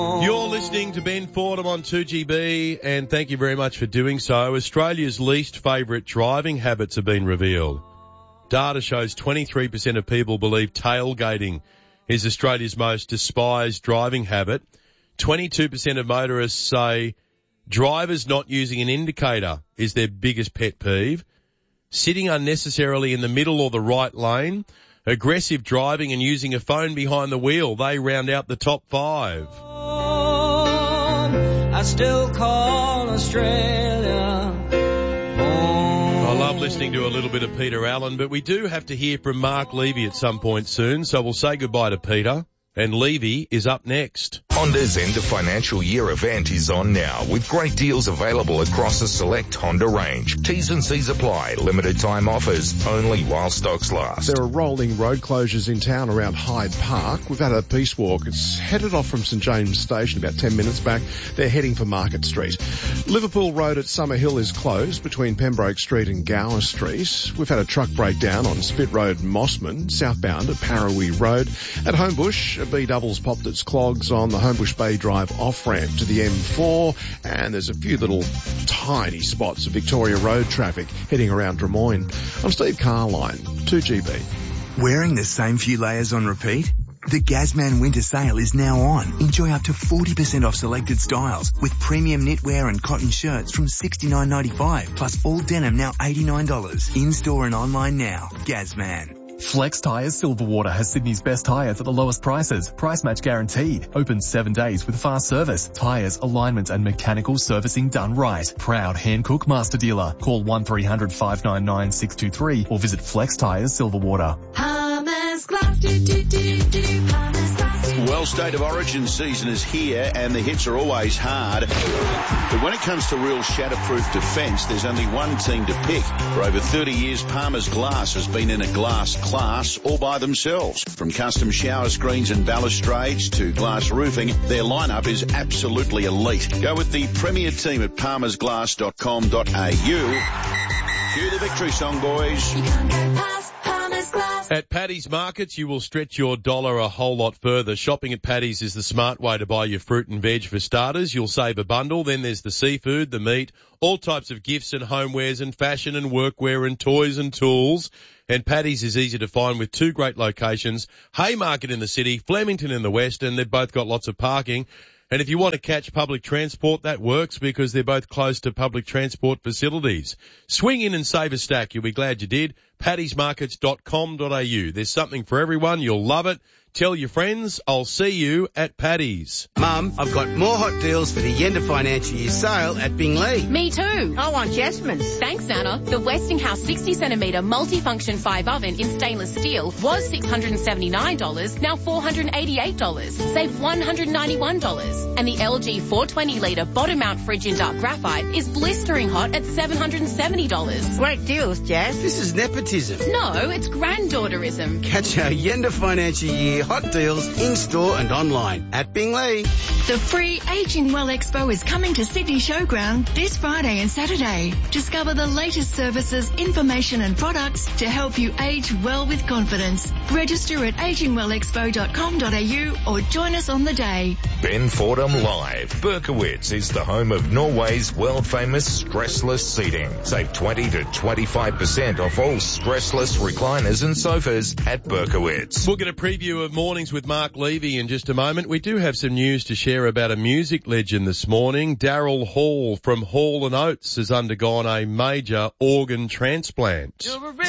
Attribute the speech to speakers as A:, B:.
A: You're listening to Ben Fordham on 2GB, and thank you very much for doing so. Australia's least favourite driving habits have been revealed. Data shows 23% of people believe tailgating is Australia's most despised driving habit. 22% of motorists say drivers not using an indicator is their biggest pet peeve. Sitting unnecessarily in the middle or the right lane. Aggressive driving and using a phone behind the wheel. They round out the top 5.
B: I still call Australia home.
A: I love listening to a little bit of Peter Allen, but we do have to hear from Mark Levy at some point soon, so we'll say goodbye to Peter. And Levy is up next.
C: Honda's end of financial year event is on now with great deals available across a select Honda range. T's and C's apply. Limited time offers only while stocks last.
D: There are rolling road closures in town around Hyde Park. We've had a peace walk. It's headed off from St James Station about 10 minutes back. They're heading for Market Street. Liverpool Road at Summerhill is closed between Pembroke Street and Gower Street. We've had a truck breakdown on Spit Road, Mossman, southbound at Parawee Road. At Homebush, a B-doubles popped its clogs on the Homebush Bay Drive off-ramp to the M4, and there's a few little tiny spots of Victoria Road traffic heading around Drummoyne. I'm Steve Carline, 2GB.
E: Wearing the same few layers on repeat? The Gazman winter sale is now on. Enjoy up to 40% off selected styles with premium knitwear and cotton shirts from $69.95, plus all denim now $89. In-store and online now. Gazman.
F: Flex Tyres Silverwater has Sydney's best tyres at the lowest prices. Price match guaranteed. Open 7 days with fast service. Tyres, alignments and mechanical servicing done right. Proud Hankook master dealer. Call 1300 599 623 or visit Flex Tyres Silverwater.
G: Well, State of Origin season is here and the hits are always hard. But when it comes to real shatterproof defence, there's only one team to pick. For over 30 years, Palmer's Glass has been in a glass class all by themselves. From custom shower screens and balustrades to glass roofing, their lineup is absolutely elite. Go with the premier team at palmersglass.com.au. Cue the victory song, boys.
B: You can't get past Palmer's Glass.
A: At Paddy's Markets, you will stretch your dollar a whole lot further. Shopping at Paddy's is the smart way to buy your fruit and veg for starters. You'll save a bundle. Then there's the seafood, the meat, all types of gifts and homewares and fashion and workwear and toys and tools. And Paddy's is easy to find with 2 great locations, Haymarket in the city, Flemington in the west, and they've both got lots of parking. And if you want to catch public transport, that works because they're both close to public transport facilities. Swing in and save a stack. You'll be glad you did. paddysmarkets.com.au. There's something for everyone. You'll love it. Tell your friends. I'll see you at Paddy's.
H: Mum, I've got more hot deals for the end of financial year sale at Bingley.
I: Me too.
J: I want Jasmine's.
I: Thanks, Anna. The Westinghouse 60cm multifunction 5 oven in stainless steel was $679, now $488. Save $191. And the LG 420-litre bottom mount fridge in dark graphite is blistering hot at $770.
J: Great deals, Jazz.
H: This is nepotism.
I: No, it's granddaughterism.
H: Catch our end of financial year hot deals in-store and online at Bingley.
K: The free Aging Well Expo is coming to Sydney Showground this Friday and Saturday. Discover the latest services, information and products to help you age well with confidence. Register at agingwellexpo.com.au or join us on the day.
C: Ben Fordham Live. Berkowitz is the home of Norway's world-famous stressless seating. Save 20 to 25% off all stressless recliners and sofas at Berkowitz.
A: We'll get a preview of Mornings with Mark Levy in just a moment. We do have some news to share about a music legend this morning. Daryl Hall from Hall & Oates has undergone a major organ transplant.